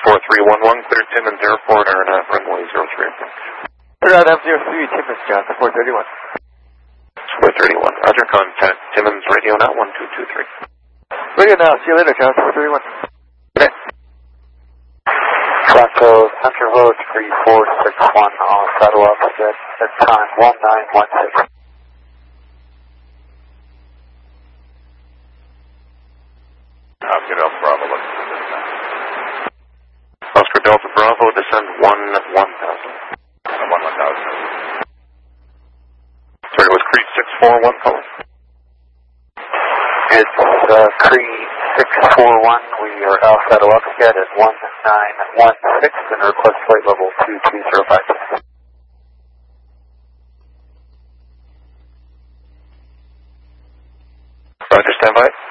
4311, clear Timmins Airport, RNAV runway 03 approach. RNAV 03, Timmins, Johnson, 431. 431, roger, contact Timmins Radio now, 1223. Radio now, see you later, Johnson, 431. Okay. Bronco Center Road 3461, all saddle opposite at time 1916. Oscar Delta Bravo, looking for this now. Oscar Delta Bravo, descend 1000. 1000. Sorry, it was Creed 641, call. It's Creed 641, we are Alpha Saddle Opposite at 1916 and request flight level 2205. Roger, stand by.